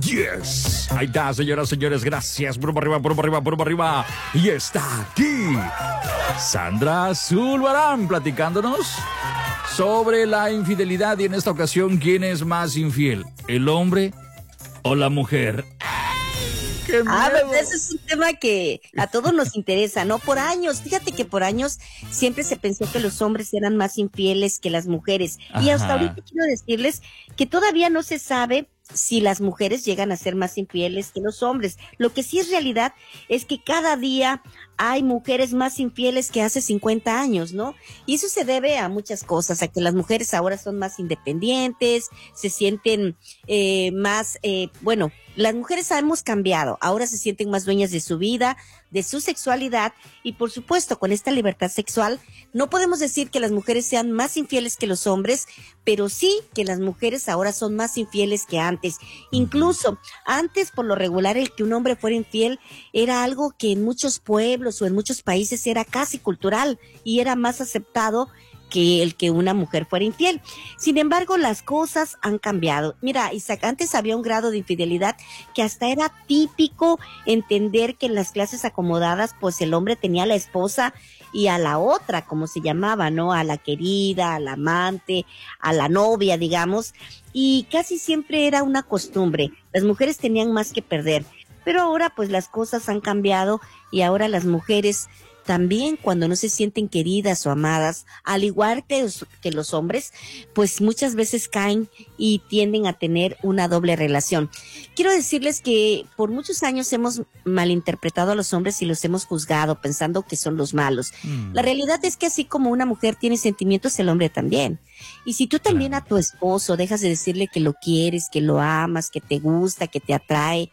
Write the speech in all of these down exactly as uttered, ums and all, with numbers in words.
Yes. Ahí está, señoras, señores. Gracias. Por arriba, por arriba, por arriba. Y está aquí Sandra Zulbarán platicándonos sobre la infidelidad. Y en esta ocasión, ¿quién es más infiel? ¿El hombre o la mujer? ¡Qué Ah, miedo! pues ese es un tema que a todos nos interesa, ¿no? Por años, fíjate que por años siempre se pensó que los hombres eran más infieles que las mujeres. Y hasta Ajá. ahorita quiero decirles que todavía no se sabe si las mujeres llegan a ser más infieles que los hombres. Lo que sí es realidad es que cada día hay mujeres más infieles que hace cincuenta años, ¿no? Y eso se debe a muchas cosas, a que las mujeres ahora son más independientes, se sienten eh, más, eh, bueno, las mujeres hemos cambiado, ahora se sienten más dueñas de su vida, de su sexualidad y por supuesto con esta libertad sexual no podemos decir que las mujeres sean más infieles que los hombres, pero sí que las mujeres ahora son más infieles que antes. Incluso antes por lo regular el que un hombre fuera infiel era algo que en muchos pueblos o en muchos países era casi cultural y era más aceptado que el que una mujer fuera infiel. Sin embargo, las cosas han cambiado. Mira, Isaac, antes había un grado de infidelidad que hasta era típico entender que en las clases acomodadas, pues el hombre tenía a la esposa y a la otra, como se llamaba, ¿no? A la querida, a la amante, a la novia, digamos, y casi siempre era una costumbre. Las mujeres tenían más que perder. Pero ahora, pues las cosas han cambiado y ahora las mujeres también cuando no se sienten queridas o amadas, al igual que los, que los hombres, pues muchas veces caen y tienden a tener una doble relación. Quiero decirles que por muchos años hemos malinterpretado a los hombres y los hemos juzgado pensando que son los malos. Mm. La realidad es que así como una mujer tiene sentimientos, el hombre también. Y si tú también a tu esposo dejas de decirle que lo quieres, que lo amas, que te gusta, que te atrae,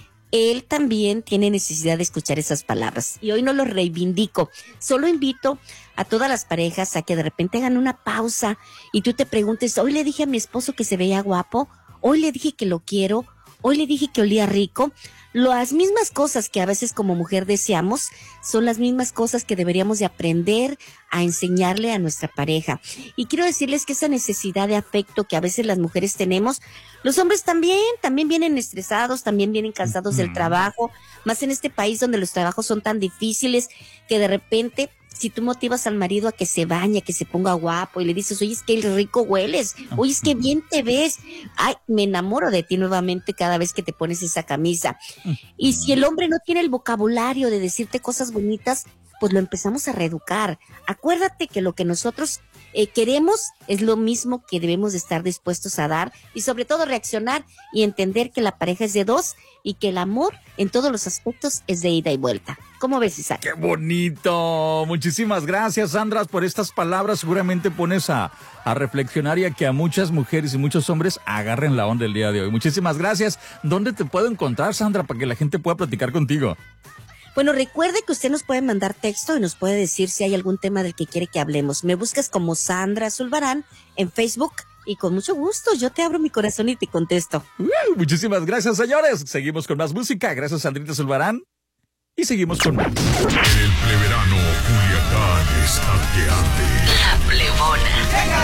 él también tiene necesidad de escuchar esas palabras. Y hoy no lo reivindico. Solo invito a todas las parejas a que de repente hagan una pausa y tú te preguntes, hoy le dije a mi esposo que se veía guapo, hoy le dije que lo quiero, hoy le dije que olía rico. Las mismas cosas que a veces como mujer deseamos son las mismas cosas que deberíamos de aprender a enseñarle a nuestra pareja. Y quiero decirles que esa necesidad de afecto que a veces las mujeres tenemos, los hombres también, también vienen estresados, también vienen cansados mm. del trabajo, más en este país donde los trabajos son tan difíciles que de repente si tú motivas al marido a que se bañe, a que se ponga guapo y le dices, oye, es que rico hueles, oye, es que bien te ves, ay, me enamoro de ti nuevamente cada vez que te pones esa camisa. Y si el hombre no tiene el vocabulario de decirte cosas bonitas, pues lo empezamos a reeducar. Acuérdate que lo que nosotros eh, queremos es lo mismo que debemos de estar dispuestos a dar y sobre todo reaccionar y entender que la pareja es de dos y que el amor en todos los aspectos es de ida y vuelta. ¿Cómo ves, Isaac? ¡Qué bonito! Muchísimas gracias, Sandra, por estas palabras. Seguramente pones a, a reflexionar y a que a muchas mujeres y muchos hombres agarren la onda el día de hoy. Muchísimas gracias. ¿Dónde te puedo encontrar, Sandra, para que la gente pueda platicar contigo? Bueno, recuerde que usted nos puede mandar texto y nos puede decir si hay algún tema del que quiere que hablemos. Me buscas como Sandra Zulbarán en Facebook y con mucho gusto yo te abro mi corazón y te contesto. Uh, muchísimas gracias, señores. Seguimos con más música. Gracias, Sandrita Zulbarán. Y seguimos con más. El preverano Culiacán está que arde. La Plebona.